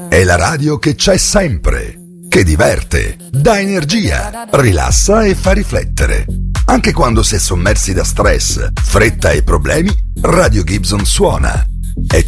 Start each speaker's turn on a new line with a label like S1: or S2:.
S1: È la radio che c'è sempre, che diverte, dà energia, rilassa e fa riflettere. Anche quando si è sommersi da stress, fretta e problemi, Radio Gibson suona. È